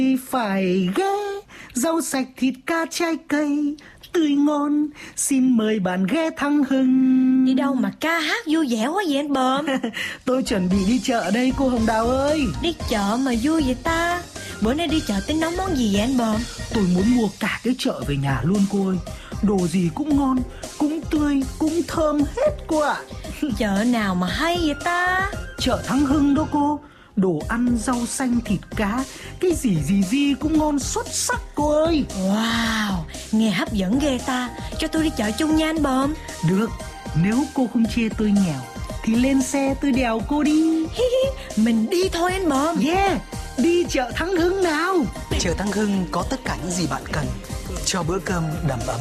Phải ghé rau sạch thịt cá trái cây tươi ngon, xin mời bạn ghé Thăng Hưng. Đi đâu mà ca hát vui vẻ quá vậy anh Bờm? Tôi chuẩn bị đi chợ đây cô Hồng Đào ơi. Đi chợ mà vui vậy ta? Bữa nay đi chợ tính nấu món gì vậy anh Bờm? Tôi muốn mua cả cái chợ về nhà luôn cô ơi. Đồ gì cũng ngon, cũng tươi, cũng thơm hết cô ạ. Chợ nào mà hay vậy ta? Chợ Thăng Hưng đó cô. Đồ ăn, rau xanh, thịt cá, cái gì cũng ngon xuất sắc cô ơi. Wow, nghe hấp dẫn ghê ta. Cho tôi đi chợ chung nha anh Bờm. Được, nếu cô không chê tôi nghèo thì lên xe tôi đèo cô đi. Mình đi thôi anh Bờm. Yeah, đi chợ Thăng Hưng nào. Chợ Thăng Hưng có tất cả những gì bạn cần cho bữa cơm đầm ấm.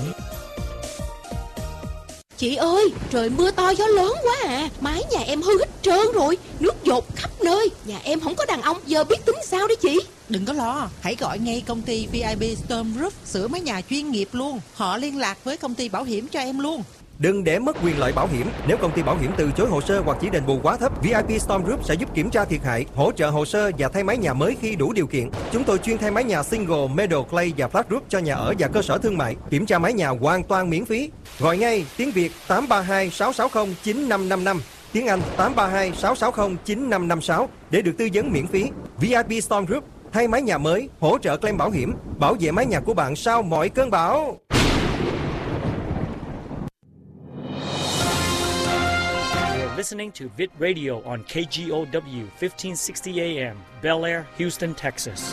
Chị ơi, trời mưa to gió lớn quá à. Mái nhà em hư hết trơn rồi, nước dột khắp nơi. Nhà em không có đàn ông, giờ biết tính sao đấy chị? Đừng có lo, hãy gọi ngay công ty VIP Storm Roof sửa mái nhà chuyên nghiệp luôn. Họ liên lạc với công ty bảo hiểm cho em luôn. Đừng để mất quyền lợi bảo hiểm. Nếu công ty bảo hiểm từ chối hồ sơ hoặc chỉ đền bù quá thấp, VIP Storm Roof sẽ giúp kiểm tra thiệt hại, hỗ trợ hồ sơ và thay mái nhà mới khi đủ điều kiện. Chúng tôi chuyên thay mái nhà single, metal, clay và flat roof cho nhà ở và cơ sở thương mại. Kiểm tra mái nhà hoàn toàn miễn phí. Gọi ngay tiếng Việt 832 660 9555, tiếng Anh 832 660 9556 để được tư vấn miễn phí. VIP Storm Roof thay mái nhà mới, hỗ trợ claim bảo hiểm, bảo vệ mái nhà của bạn sau mọi cơn bão. Listening to Vid Radio on KGOW 1560 AM, Bel Air, Houston, Texas.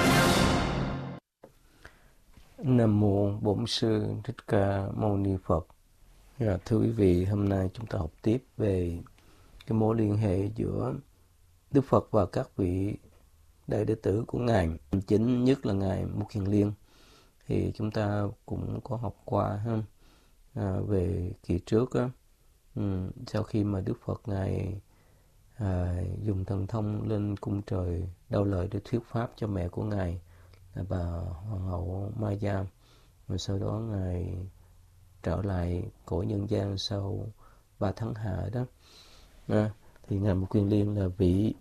Nam mô Bổn Sư Thích Ca Mâu Ni Phật. Thưa quý vị, hôm nay chúng ta học tiếp về cái mối liên hệ giữa Đức Phật và các vị đại đệ tử của Ngài. Chính nhất là Ngài Mục Kiền Liên. Thì chúng ta cũng có học qua về kỳ trước á. Sau khi mà Đức Phật Ngài dùng thần thông lên cung trời Đau Lợi để thuyết pháp cho mẹ của Ngài là bà Hoàng hậu Maya, rồi sau đó Ngài trở lại cõi nhân gian sau 3 tháng hạ đó. Thì Ngài Mục Kiền Liên là vị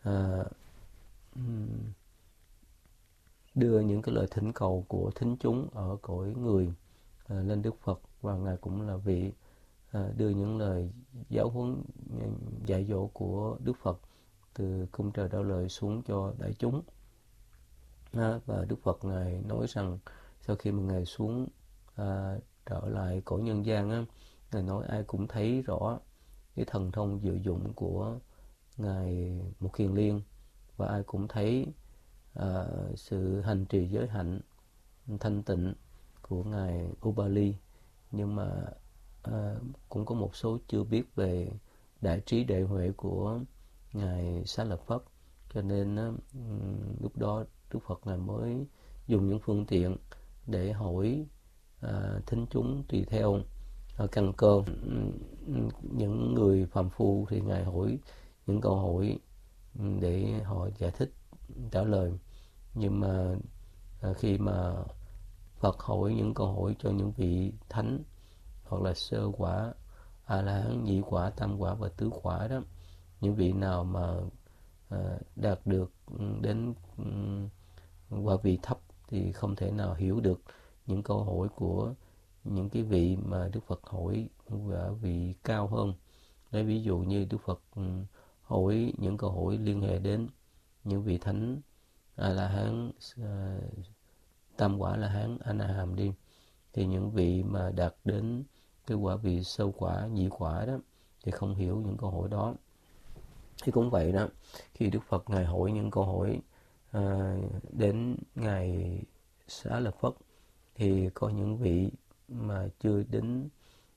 đưa những cái lời thỉnh cầu của thính chúng ở cõi người lên Đức Phật, và Ngài cũng là vị đưa những lời giáo huấn dạy dỗ của Đức Phật từ cung trời Đau Lợi xuống cho đại chúng. Và Đức Phật Ngài nói rằng sau khi mà Ngài xuống trở lại cõi nhân gian, Ngài nói ai cũng thấy rõ cái thần thông diệu dụng của Ngài Mục Kiền Liên, và ai cũng thấy sự hành trì giới hạnh thanh tịnh của Ngài Ubali, nhưng mà cũng có một số chưa biết về đại trí đại huệ của Ngài Xá Lợi Phất, cho nên lúc đó Đức Phật Ngài mới dùng những phương tiện để hỏi thính chúng tùy theo căn cơ. Những người phàm phu thì Ngài hỏi những câu hỏi để họ giải thích trả lời, nhưng mà khi mà Phật hỏi những câu hỏi cho những vị thánh hoặc là sơ quả, A La Hán, nhị quả, tam quả và tứ quả đó, những vị nào mà đạt được đến quả vị thấp thì không thể nào hiểu được những câu hỏi của những cái vị mà Đức Phật hỏi ở vị cao hơn. Lấy ví dụ như Đức Phật hỏi những câu hỏi liên hệ đến những vị thánh A La Hán, tam quả La Hán, A Na Hàm đi, thì những vị mà đạt đến cái quả vị sơ quả, nhị quả đó thì không hiểu những câu hỏi đó. Thì cũng vậy đó, khi Đức Phật Ngài hỏi những câu hỏi đến Ngài Xá Lợi Phất, thì có những vị mà chưa đến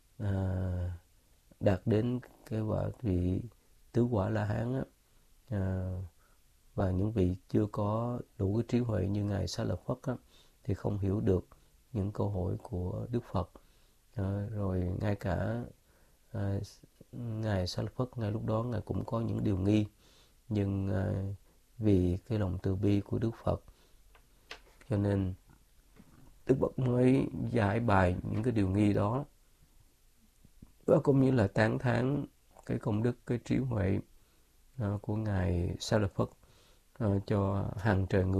đạt đến cái quả vị tứ quả La Hán và những vị chưa có đủ cái trí huệ như Ngài Xá Lợi Phất thì không hiểu được những câu hỏi của Đức Phật. Rồi ngay cả Ngài Xá Lợi Phất ngay lúc đó Ngài cũng có những điều nghi, nhưng vì cái lòng từ bi của Đức Phật cho nên Đức Phật mới giải bài những cái điều nghi đó, và cũng như là tán thán cái công đức, cái trí huệ của Ngài Xá Lợi Phất cho hàng trời người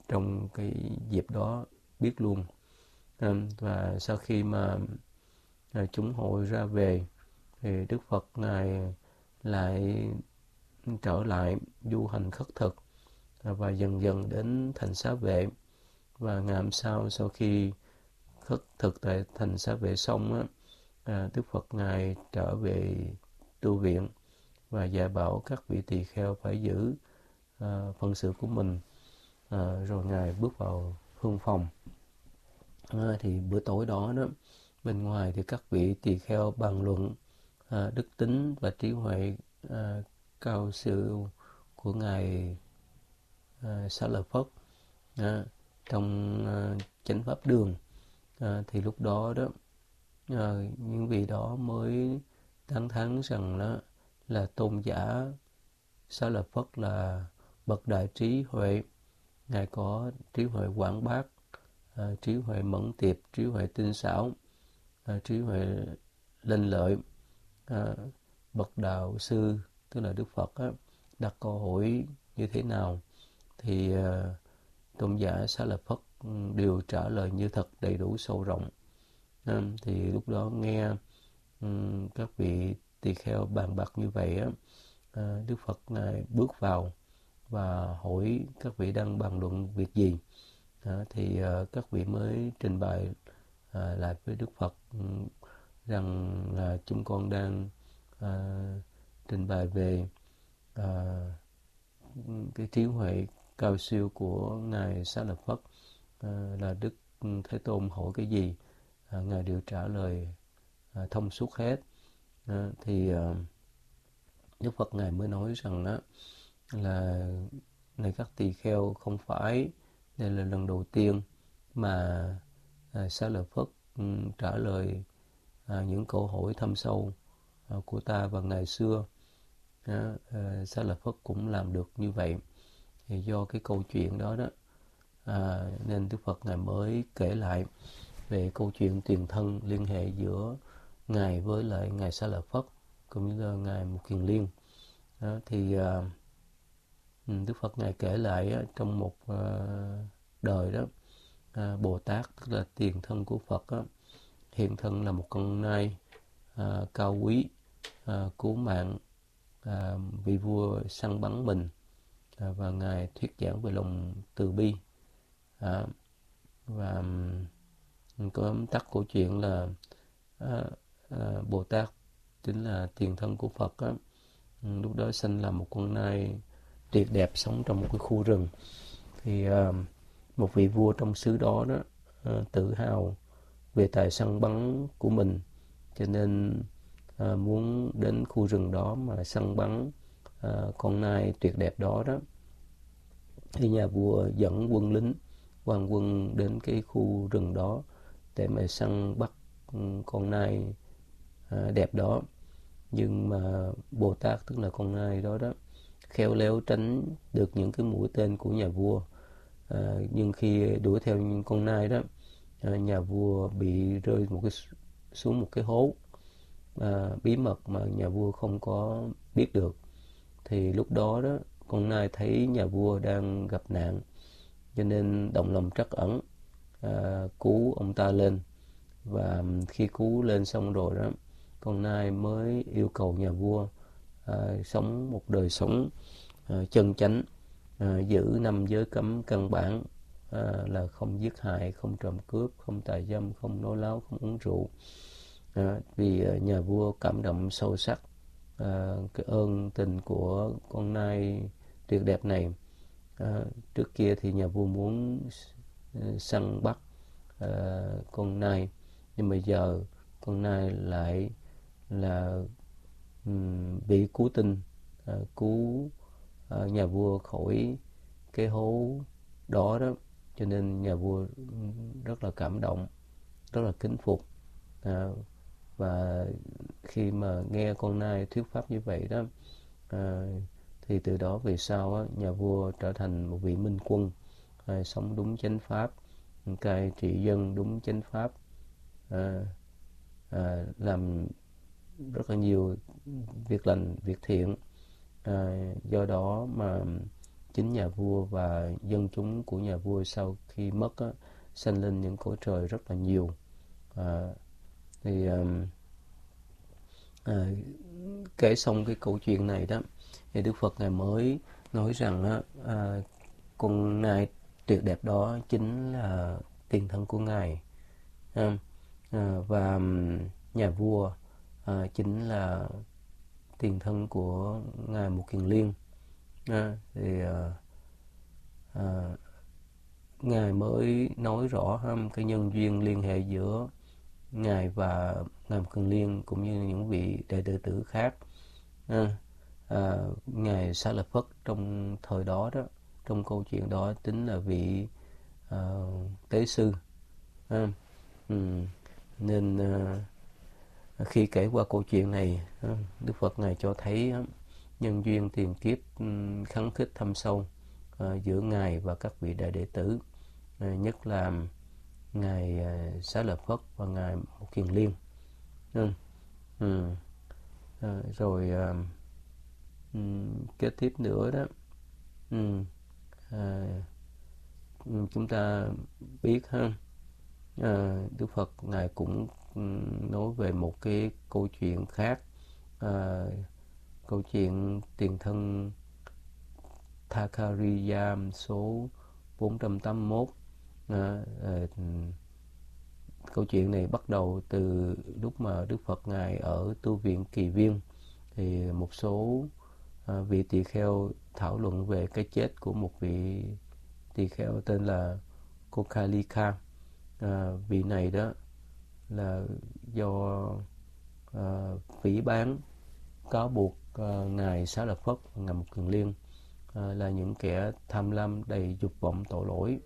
trong cái dịp đó biết luôn. Và sau khi mà chúng hội ra về thì Đức Phật Ngài lại trở lại du hành khất thực và dần dần đến thành Xá Vệ. Và ngày hôm sau khi khất thực tại thành Xá Vệ xong á, Đức Phật Ngài trở về tu viện và dạy bảo các vị tỳ kheo phải giữ phận sự của mình. Rồi Ngài bước vào hương phòng. Thì bữa tối đó bên ngoài thì các vị tỳ kheo bàn luận đức tính và trí huệ cao siêu của Ngài Xá Lợi Phất trong chánh pháp đường. Thì lúc đó những vị đó mới tán thán rằng là tôn giả Xá Lợi Phất là bậc đại trí huệ. Ngài có trí huệ quảng bác, trí huệ mẫn tiệp, trí huệ tinh xảo, trí huệ linh lợi. Bậc đạo sư, tức là Đức Phật đặt câu hỏi như thế nào thì tôn giả Xá Lợi Phất đều trả lời như thật, đầy đủ, sâu rộng. Thì lúc đó nghe các vị tỳ kheo bàn bạc như vậy Đức Phật Ngài bước vào và hỏi các vị đang bàn luận việc gì. Thì các vị mới trình bày lại với Đức Phật rằng là chúng con đang trình bày về cái trí huệ cao siêu của Ngài Xá Lợi Phất, là Đức Thế Tôn hỏi cái gì Ngài đều trả lời thông suốt hết. Thì Đức Phật Ngài mới nói rằng là này các tỳ kheo, không phải đây là lần đầu tiên mà Xá Lợi Phất trả lời những câu hỏi thâm sâu của ta vào ngày xưa. Xá Lợi Phất cũng làm được như vậy. Thì do cái câu chuyện đó nên Đức Phật Ngài mới kể lại về câu chuyện tiền thân liên hệ giữa Ngài với lại Ngài Xá Lợi Phất cũng như là Ngài Mục Kiền Liên. Thì Đức Phật Ngài kể lại trong một đời Bồ Tát, tức là tiền thân của Phật hiện thân là một con nai cao quý, cứu mạng vị vua săn bắn mình, và Ngài thuyết giảng về lòng từ bi. Và có tắt câu chuyện là Bồ Tát chính là tiền thân của Phật lúc đó sinh là một con nai tuyệt đẹp sống trong một cái khu rừng. Thì một vị vua trong xứ đó tự hào về tài săn bắn của mình, cho nên muốn đến khu rừng đó mà săn bắn con nai tuyệt đẹp đó. Thì nhà vua dẫn quân lính quan quân đến cái khu rừng đó để mà săn bắt con nai đẹp đó. Nhưng mà Bồ Tát, tức là con nai đó khéo léo tránh được những cái mũi tên của nhà vua. Nhưng khi đuổi theo những con nai đó, nhà vua bị rơi xuống một cái hố bí mật mà nhà vua không có biết được. Thì lúc đó con nai thấy nhà vua đang gặp nạn, cho nên động lòng trắc ẩn, cứu ông ta lên. Và khi cứu lên xong rồi con nai mới yêu cầu nhà vua sống một đời sống chân chánh, giữ 5 giới cấm căn bản, là không giết hại, không trộm cướp, không tà dâm, không nói láo, không uống rượu. Vì nhà vua cảm động sâu sắc cái ơn tình của con nai tuyệt đẹp này. Trước kia thì nhà vua muốn săn bắt con nai, nhưng mà giờ con nai lại là bị cứu tinh, cứu nhà vua khỏi cái hố đó, cho nên nhà vua rất là cảm động, rất là kính phục. Và khi mà nghe con nai thuyết pháp như vậy thì từ đó về sau nhà vua trở thành một vị minh quân, sống đúng chánh pháp, cai trị dân đúng chánh pháp, làm rất là nhiều việc lành, việc thiện. Do đó mà chính nhà vua và dân chúng của nhà vua sau khi mất á, sanh lên những cõi trời rất là nhiều. Kể xong cái câu chuyện này đó, thì Đức Phật Ngài mới nói rằng á, con nai tuyệt đẹp đó chính là tiền thân của Ngài, và nhà vua chính là tiền thân của Ngài Một Kiền Liên. Ngài mới nói rõ cái nhân duyên liên hệ giữa Ngài và Ngài Một Kiền Liên cũng như những vị đại đệ tử khác. Ngài Xá Lợi Phất trong thời đó đó, trong câu chuyện đó tính là vị tế sư. Nên khi kể qua câu chuyện này, Đức Phật Ngài cho thấy nhân duyên tiền kiếp khắng khích thâm sâu giữa Ngài và các vị đại đệ tử, nhất là Ngài Xá Lợi Phất và Ngài Một Kiền Liên. Rồi kế tiếp nữa đó, chúng ta biết Đức Phật Ngài cũng nói về một cái câu chuyện khác, câu chuyện tiền thân Thakariya số 481. Câu chuyện này bắt đầu từ lúc mà Đức Phật Ngài ở tu viện Kỳ Viên, thì một số vị tỳ kheo thảo luận về cái chết của một vị tỳ kheo tên là Kokhalika. Vị này đó là do phỉ báng cáo buộc Ngài Xá Lợi Phất và Ngài Một Kiền Liên là những kẻ tham lam đầy dục vọng tội lỗi.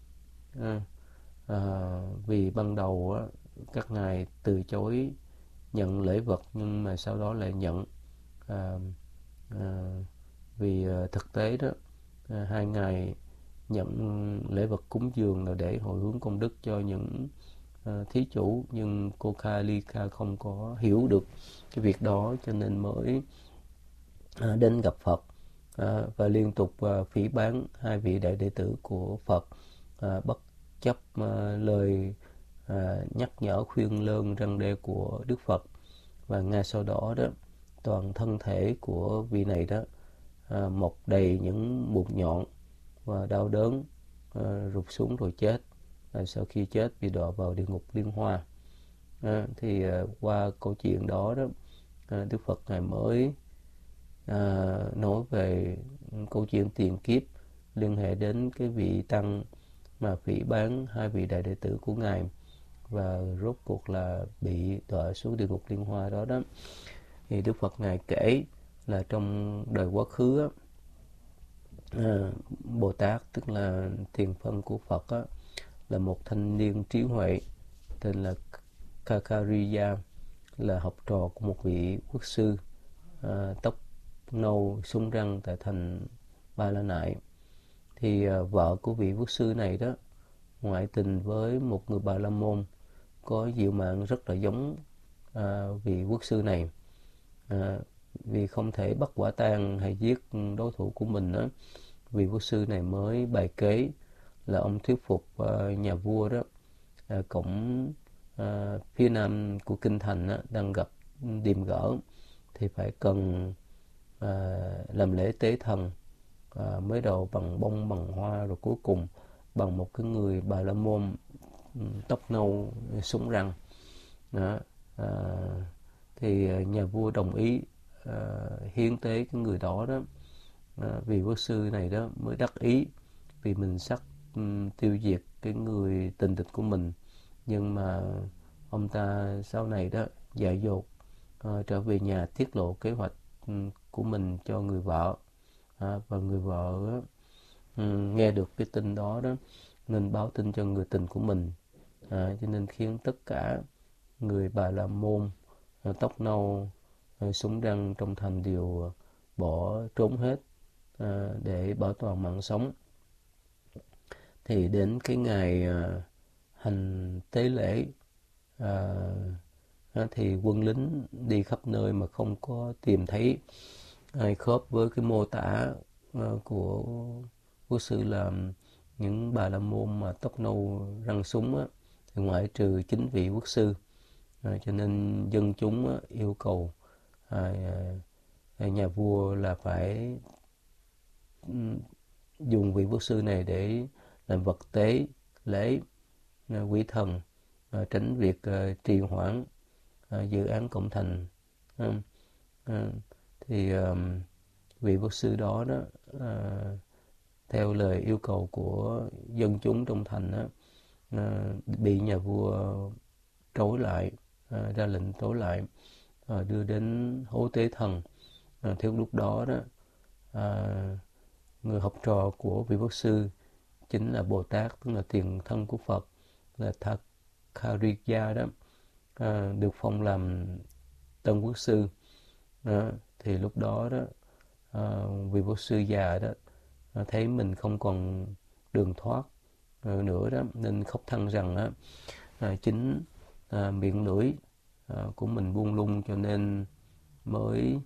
Vì ban đầu các ngài từ chối nhận lễ vật, nhưng mà sau đó lại nhận. Vì thực tế đó, hai ngài nhận lễ vật cúng dường là để hồi hướng công đức cho những thí chủ, nhưng Kokhalika không có hiểu được cái việc đó, cho nên mới đến gặp Phật và liên tục phỉ báng hai vị đại đệ tử của Phật, bất chấp lời nhắc nhở khuyên lơn răn đe của Đức Phật. Và ngay sau đó đó, toàn thân thể của vị này đó mọc đầy những mụn nhọn và đau đớn, rụt xuống rồi chết. Sau khi chết bị đọa vào địa ngục Liên Hoa. Thì qua câu chuyện đó đó, Đức Phật Ngài mới nói về câu chuyện tiền kiếp liên hệ đến cái vị tăng mà phỉ báng hai vị đại đệ tử của Ngài và rốt cuộc là bị đọa xuống địa ngục Liên Hoa đó đó. Thì Đức Phật Ngài kể là trong đời quá khứ Bồ Tát, tức là tiền phân của Phật là một thanh niên trí huệ tên là Kakariya, là học trò của một vị quốc sư tóc nâu sung răng tại thành Ba La Nại. Thì vợ của vị quốc sư này đó ngoại tình với một người Bà La Môn có diệu mạng rất là giống vị quốc sư này. Vì không thể bắt quả tang hay giết đối thủ của mình đó, vị quốc sư này mới bày kế là ông thuyết phục nhà vua đó, cổng phía nam của kinh thành đó, đang gặp điềm gỡ thì phải cần làm lễ tế thần, mới đầu bằng bông bằng hoa, rồi cuối cùng bằng một cái người Bà La Môn tóc nâu súng răng đó. Thì nhà vua đồng ý hiến tế cái người đó đó. Vị quốc sư này đó mới đắc ý vì mình sắp tiêu diệt cái người tình địch của mình, nhưng mà ông ta sau này đó dại dột trở về nhà tiết lộ kế hoạch của mình cho người vợ, và người vợ nghe được cái tin đó đó nên báo tin cho người tình của mình, cho nên khiến tất cả người Bà La Môn tóc nâu súng răng trong thành đều bỏ trốn hết để bảo toàn mạng sống. Thì đến cái ngày hành tế lễ thì quân lính đi khắp nơi mà không có tìm thấy ai khớp với cái mô tả của quốc sư là những Bà La Môn mà tóc nâu răng súng á, thì ngoại trừ 9 vị quốc sư, cho nên dân chúng á, yêu cầu nhà vua là phải dùng vị quốc sư này để làm vật tế lễ quý thần, tránh việc trì hoãn dự án công thành. Thì vị quốc sư đó theo lời yêu cầu của dân chúng trong thành đó, bị nhà vua trối lại, ra lệnh trối lại, đưa đến hố tế thần. Theo lúc đó người học trò của vị quốc sư chính là Bồ Tát, tức là tiền thân của Phật, là Thakkarija đó, được phong làm tân quốc sư. Thì lúc đó vị quốc sư già đó thấy mình không còn đường thoát nữa đó, nên khóc than rằng chính miệng lưỡi của mình buông lung, cho nên mới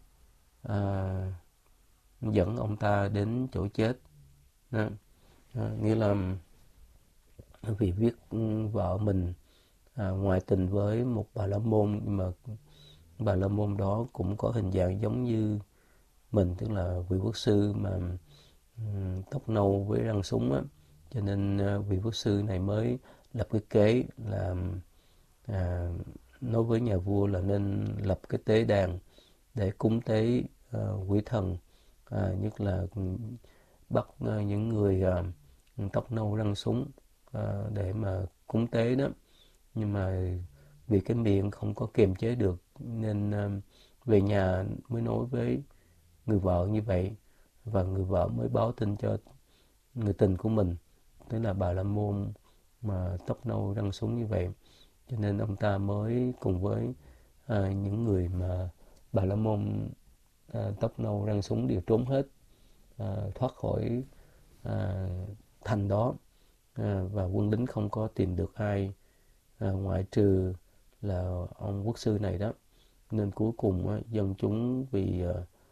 dẫn ông ta đến chỗ chết. Nghĩa là vì biết vợ mình ngoại tình với một Bà La Môn, nhưng mà Bà La Môn đó cũng có hình dạng giống như mình, tức là vị quốc sư mà tóc nâu với răng súng á, cho nên vị quốc sư này mới lập cái kế là nói với nhà vua là nên lập cái tế đàn để cúng tế quỷ thần, nhất là bắt những người tóc nâu răng súng để mà cúng tế đó. Nhưng mà vì cái miệng không có kiềm chế được, nên về nhà mới nói với người vợ như vậy, và người vợ mới báo tin cho người tình của mình, tức là Bà La Môn mà tóc nâu răng súng như vậy. Cho nên ông ta mới cùng với những người mà Bà La Môn tóc nâu răng súng đều trốn hết, thoát khỏi thành đó, và quân lính không có tìm được ai ngoại trừ là ông quốc sư này đó. Nên cuối cùng dân chúng vì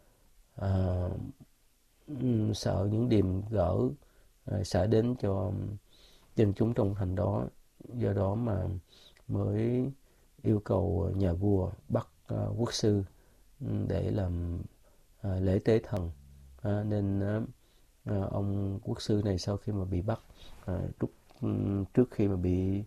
sợ những điềm gỡ xả đến cho dân chúng trong thành đó, do đó mà mới yêu cầu nhà vua bắt quốc sư để làm lễ tế thần. Nên ông quốc sư này sau khi mà bị bắt, trước khi mà bị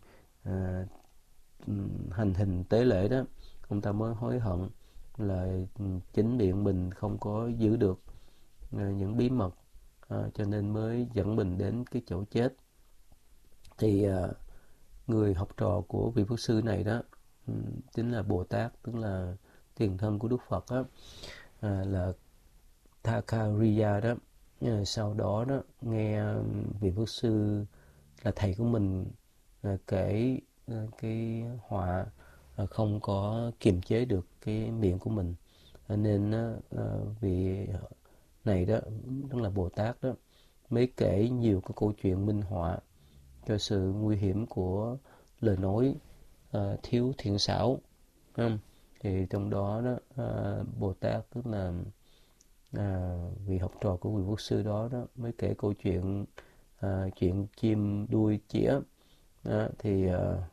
hành hình tế lễ đó, ông ta mới hối hận là chính miệng mình không có giữ được những bí mật, cho nên mới dẫn mình đến cái chỗ chết. Thì người học trò của vị quốc sư này đó chính là Bồ Tát, tức là tiền thân của Đức Phật đó, là Thakkarija đó. Sau đó đó nghe vị quốc sư là thầy của mình kể cái họa không có kiềm chế được cái miệng của mình, nên vị này đó, tức là Bồ Tát đó, mới kể nhiều cái câu chuyện minh họa cho sự nguy hiểm của lời nói thiếu thiện xảo. Thì trong đó đó Bồ Tát, tức là vị học trò của vị quốc sư đó đó, mới kể câu chuyện chuyện chim đuôi chĩa, thì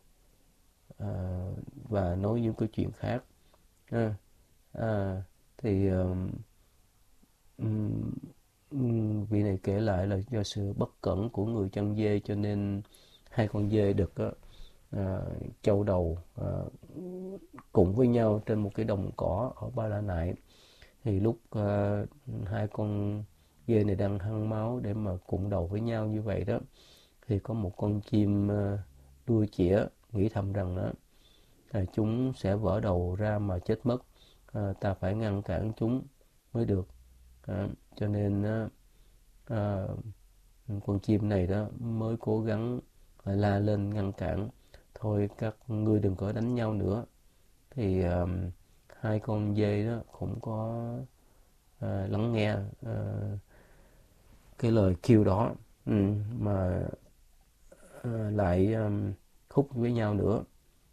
và nói những câu chuyện khác. Thì vị này kể lại là do sự bất cẩn của người chăn dê, cho nên hai con dê đực châu đầu cùng với nhau trên một cái đồng cỏ ở Ba La Nại. Thì lúc hai con dê này đang hăng máu để mà cụng đầu với nhau như vậy đó, thì có một con chim đuôi chĩa nghĩ thầm rằng đó chúng sẽ vỡ đầu ra mà chết mất, ta phải ngăn cản chúng mới được. Cho nên con chim này đó mới cố gắng la lên ngăn cản, thôi các ngươi đừng có đánh nhau nữa. Thì hai con dê đó cũng có lắng nghe cái lời kêu đó, mà lại hút với nhau nữa.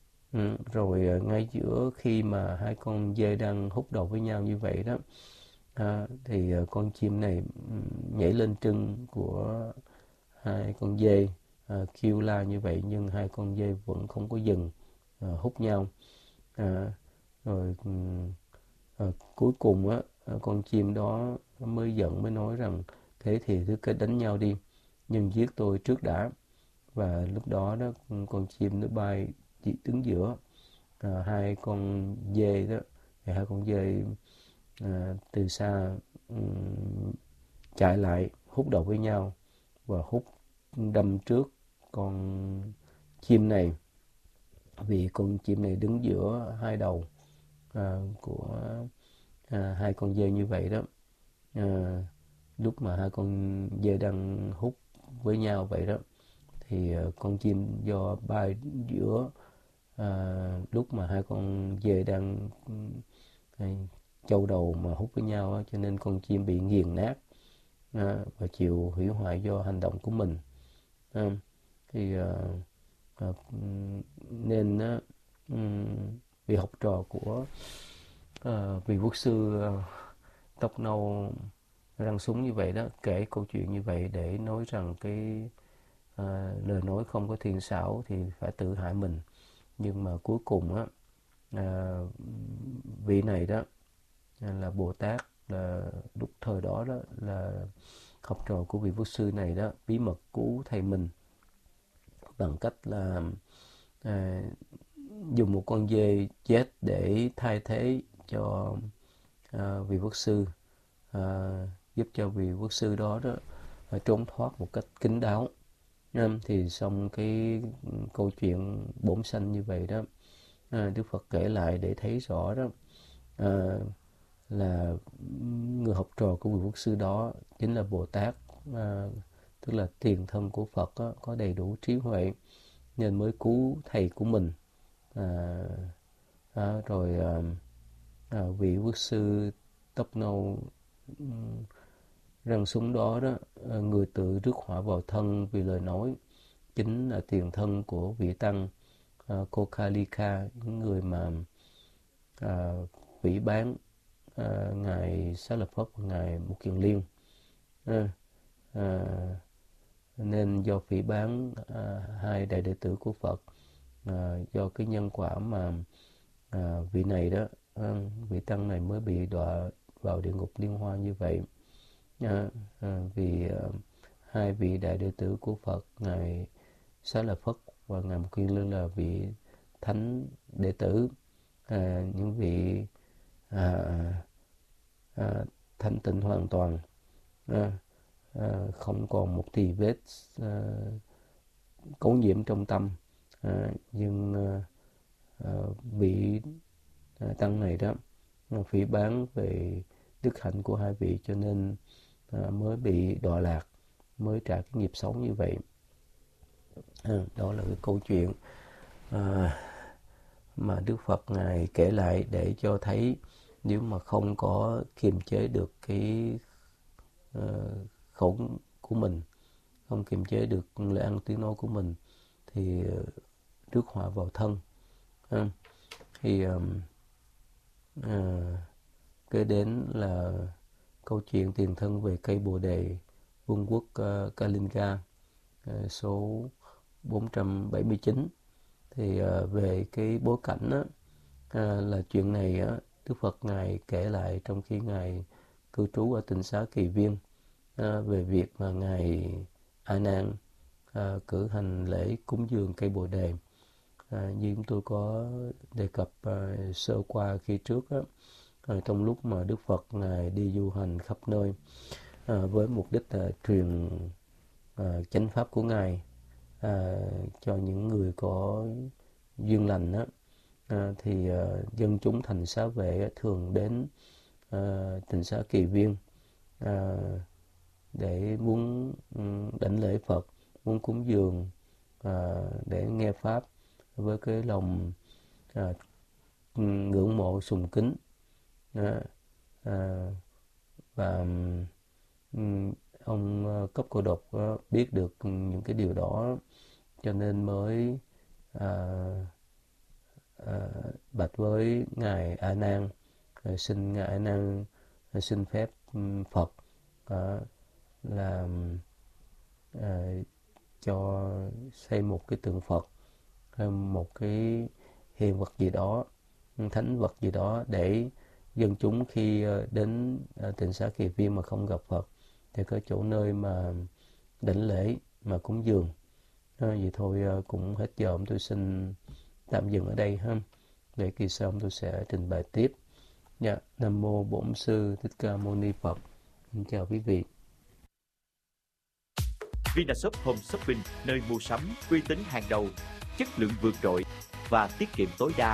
Rồi ngay giữa khi mà hai con dê đang hút đầu với nhau như vậy đó, thì con chim này nhảy lên trưng của hai con dê, kêu la như vậy nhưng hai con dê vẫn không có dừng hút nhau. Rồi cuối cùng con chim đó mới giận, mới nói rằng thế thì cứ cái đánh nhau đi, nhưng giết tôi trước đã. Và lúc đó con chim nó bay chỉ đứng giữa hai con dê đó. Thì hai con dê từ xa chạy lại hút đầu với nhau và hút đâm trước con chim này, vì con chim này đứng giữa hai đầu của hai con dê như vậy đó. Lúc mà hai con dê đang hút với nhau vậy đó, thì con chim do bay giữa lúc mà hai con dê đang châu đầu mà hút với nhau á, cho nên con chim bị nghiền nát và chịu hủy hoại do hành động của mình. Thì nên vị học trò của vị quốc sư tóc nâu răng súng như vậy đó kể câu chuyện như vậy để nói rằng cái lời nói không có thiện xảo thì phải tự hại mình. Nhưng mà cuối cùng á, vị này đó là Bồ Tát, là lúc thời đó đó là học trò của vị quốc sư này đó, bí mật cứu thầy mình bằng cách là dùng một con dê chết để thay thế cho vị quốc sư, giúp cho vị quốc sư đó trốn thoát một cách kín đáo. Thì xong cái câu chuyện bổn sanh như vậy đó, Đức Phật kể lại để thấy rõ đó là người học trò của vị quốc sư đó chính là Bồ Tát, tức là tiền thân của Phật đó, có đầy đủ trí huệ nên mới cứu thầy của mình. Rồi vị quốc sư tóc nâu răng súng đó đó, người tự rước họa vào thân vì lời nói, chính là tiền thân của vị tăng Kokalika, những người mà phỉ báng ngài Xá Lợi Phất và ngài Mục Kiền Liên. Nên do phỉ báng hai đại đệ tử của Phật, do cái nhân quả mà vị này đó, vị tăng này mới bị đọa vào địa ngục Liên Hoa như vậy. Vì hai vị đại đệ tử của Phật, ngài Xá Lợi Phất và ngài Mục Kiền Liên là vị thánh đệ tử, những vị thanh tịnh hoàn toàn, không còn một tì vết cấu nhiễm trong tâm. Nhưng vị tăng này đó phỉ báng về đức hạnh của hai vị, cho nên mới bị đọa lạc, mới trả cái nghiệp xấu như vậy. Đó là cái câu chuyện mà Đức Phật ngài kể lại để cho thấy nếu mà không có kiềm chế được cái khẩu của mình, không kiềm chế được lời ăn tiếng nói của mình thì rước họa vào thân. Thì kế đến là câu chuyện tiền thân về cây Bồ Đề, vương quốc Kalinga, số 479. Thì về cái bối cảnh á, là chuyện này á, Đức Phật ngài kể lại trong khi ngài cư trú ở tỉnh xá Kỳ Viên, về việc mà ngài A Nan cử hành lễ cúng dường cây Bồ Đề. Như chúng tôi có đề cập sơ qua khi trước á, trong lúc mà Đức Phật ngài đi du hành khắp nơi với mục đích là truyền chánh pháp của ngài cho những người có duyên lành á, thì dân chúng thành xá vệ thường đến tỉnh xá Kỳ Viên để muốn đảnh lễ Phật, muốn cúng dường, để nghe pháp với cái lòng ngưỡng mộ sùng kính. Và ông Cấp Cô Độc biết được những cái điều đó, cho nên mới bạch với ngài A Nan, xin ngài A Nan xin phép Phật là cho xây một cái tượng Phật hay một cái hiện vật gì đó, thánh vật gì đó, để dân chúng khi đến tịnh xá Kỳ Viên mà không gặp Phật thì có chỗ nơi mà đảnh lễ mà cúng dường. Vậy thôi, cũng hết giờ, tôi xin tạm dừng ở đây ha. Để kỳ sau tôi sẽ trình bày tiếp. Dạ, Nam mô Bổn Sư Thích Ca Mâu Ni Phật. Xin chào quý vị. Vinashop Home Shopping, nơi mua sắm uy tín hàng đầu, chất lượng vượt trội và tiết kiệm tối đa.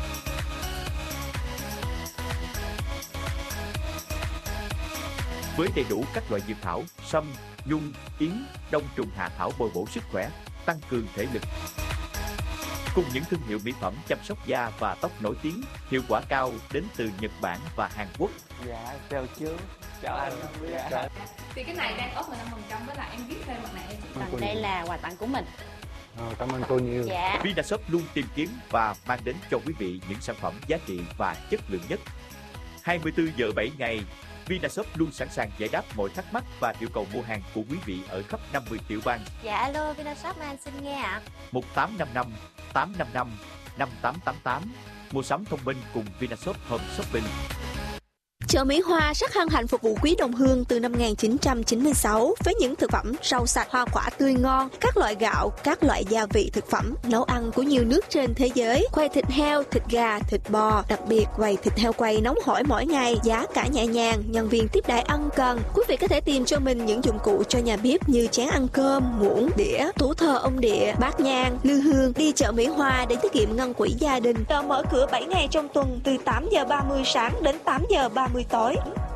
Với đầy đủ các loại dược thảo, sâm, nhung, yến, đông trùng hạ thảo bồi bổ sức khỏe, tăng cường thể lực. Cùng những thương hiệu mỹ phẩm chăm sóc da và tóc nổi tiếng, hiệu quả cao đến từ Nhật Bản và Hàn Quốc. Dạ, chào chú. Chào anh. Dạ. Thì cái này đang off 15%, với lại em viết thêm mặt nạ. Còn đây là quà tặng của mình. Cảm ơn cô nhiều. Dạ. Vinashop luôn tìm kiếm và mang đến cho quý vị những sản phẩm giá trị và chất lượng nhất. 24 giờ 7 ngày, Vinashop luôn sẵn sàng giải đáp mọi thắc mắc và yêu cầu mua hàng của quý vị ở khắp 50 tiểu bang. Dạ, alo, Vinashop anh xin nghe ạ. 1855 855 5888. Mua sắm thông minh cùng Vinashop Home Shopping. Chợ Mỹ Hoa rất hân hạnh phục vụ quý đồng hương từ năm 1996 với những thực phẩm rau sạch, hoa quả tươi ngon, các loại gạo, các loại gia vị thực phẩm nấu ăn của nhiều nước trên thế giới, quầy thịt heo, thịt gà, thịt bò, đặc biệt quầy thịt heo quay nóng hổi mỗi ngày, giá cả nhẹ nhàng, nhân viên tiếp đãi ân cần. Quý vị có thể tìm cho mình những dụng cụ cho nhà bếp như chén ăn cơm, muỗng, đĩa, tủ thờ ông địa, bát nhang, lư hương. Đi chợ Mỹ Hoa để tiết kiệm ngân quỹ gia đình. Chợ mở cửa 7 ngày trong tuần từ 8 giờ 30 sáng đến 8 giờ 30 tối.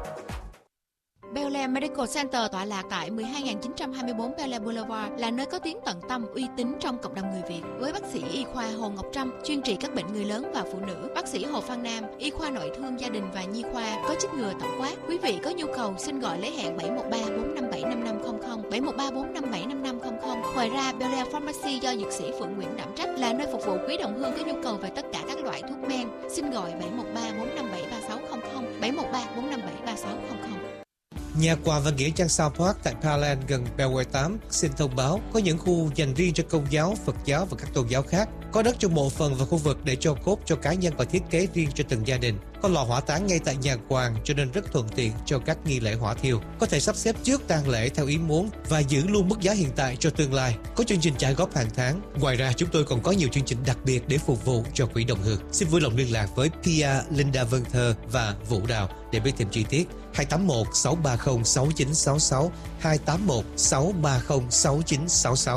Bel Air Medical Center tọa lạc tại 12924 Bel Air Boulevard là nơi có tiếng tận tâm, uy tín trong cộng đồng người Việt. Với bác sĩ y khoa Hồ Ngọc Trâm chuyên trị các bệnh người lớn và phụ nữ, bác sĩ Hồ Phan Nam y khoa nội thương gia đình và nhi khoa có chích ngừa tổng quát. Quý vị có nhu cầu xin gọi lấy hẹn 713 457 5500, 713 457 5500. Ngoài ra, Bel Air Pharmacy do dược sĩ Phượng Nguyễn đảm trách là nơi phục vụ quý đồng hương có nhu cầu về tất cả các loại thuốc men. Xin gọi 713 457 3600, 713 457 3600. Nhà quà và nghĩa trang South Park tại Pearland gần Beltway 8 xin thông báo có những khu dành riêng cho Công giáo, Phật giáo và các tôn giáo khác. Có đất trong mộ phần và khu vực để cho cốt cho cá nhân và thiết kế riêng cho từng gia đình. Có lò hỏa táng ngay tại nhà quàng cho nên rất thuận tiện cho các nghi lễ hỏa thiêu. Có thể sắp xếp trước tang lễ theo ý muốn và giữ luôn mức giá hiện tại cho tương lai. Có chương trình trả góp hàng tháng. Ngoài ra chúng tôi còn có nhiều chương trình đặc biệt để phục vụ cho quỹ đồng hương. Xin vui lòng liên lạc với Pia, Linda Vân Thơ và Vũ Đào để biết thêm chi tiết. 281 630 6966, 281 630 6966.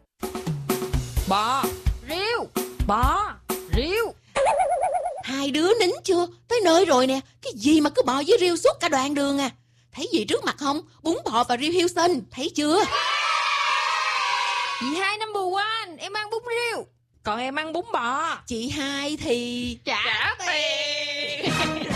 Bò, riêu, bò, riêu. Hai đứa nín chưa? Tới nơi rồi nè. Cái gì mà cứ bò với riêu suốt cả đoạn đường à? Thấy gì trước mặt không? Bún bò và riêu Houston, thấy chưa? Chị hai number one, em ăn bún riêu, còn em ăn bún bò. Chị hai thì trả tiền.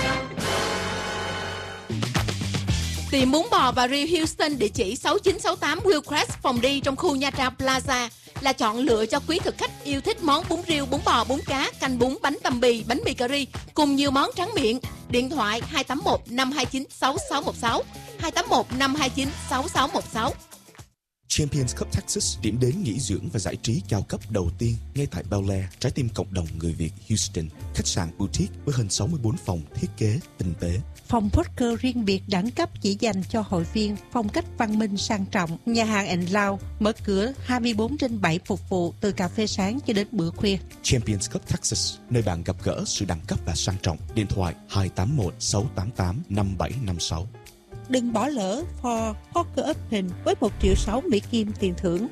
Tìm bún bò và riêu Houston địa chỉ 6968 Willcrest phòng đi trong khu Nha Trang Plaza là chọn lựa cho quý thực khách yêu thích món bún riêu, bún bò, bún cá, canh bún, bánh tằm bì, bánh mì cà ri cùng nhiều món tráng miệng. Điện thoại 281 529 6616, 281 529 6616. Champions Cup Texas, điểm đến nghỉ dưỡng và giải trí cao cấp đầu tiên ngay tại Bel Air, trái tim cộng đồng người Việt Houston. Khách sạn boutique với hơn 64 phòng thiết kế tinh tế. Phòng poker riêng biệt đẳng cấp chỉ dành cho hội viên, phong cách văn minh sang trọng. Nhà hàng & Lounge mở cửa 24/7 phục vụ từ cà phê sáng cho đến bữa khuya. Champions Cup Texas, nơi bạn gặp gỡ sự đẳng cấp và sang trọng. Điện thoại 281 688 5756. Đừng bỏ lỡ For Poker Open với 1,6 triệu Mỹ Kim tiền thưởng.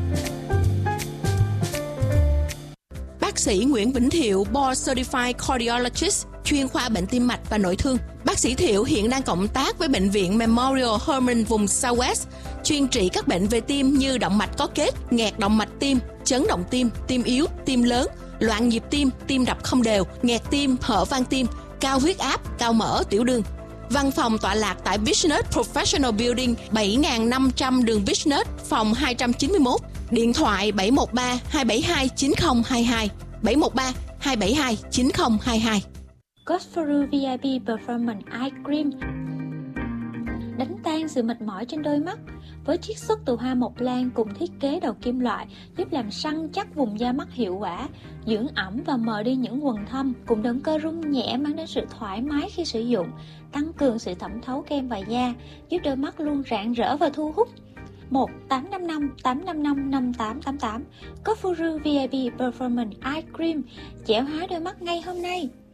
Bác sĩ Nguyễn Vĩnh Thiệu, Board Certified Cardiologist, chuyên khoa bệnh tim mạch và nội thương. Bác sĩ Thiệu hiện đang cộng tác với Bệnh viện Memorial Hermann vùng Southwest, chuyên trị các bệnh về tim như động mạch có kết, nghẹt động mạch tim, chấn động tim, tim yếu, tim lớn, loạn nhịp tim, tim đập không đều, nghẹt tim, hở van tim, cao huyết áp, cao mỡ, tiểu đường. Văn phòng tọa lạc tại Business Professional Building 7500 đường Business, phòng 291. Điện thoại 713 272 9022, 713 272 9022. Godfrey VIP Performance Eye Cream đánh tan sự mệt mỏi trên đôi mắt. Với chiết xuất từ hoa mộc lan cùng thiết kế đầu kim loại giúp làm săn chắc vùng da mắt hiệu quả, dưỡng ẩm và mờ đi những quầng thâm, cùng động cơ rung nhẹ mang đến sự thoải mái khi sử dụng, tăng cường sự thẩm thấu kem vào da, giúp đôi mắt luôn rạng rỡ và thu hút. 1-855-855-5888 có Furu VIP Performance Eye Cream, dẻo hóa đôi mắt ngay hôm nay.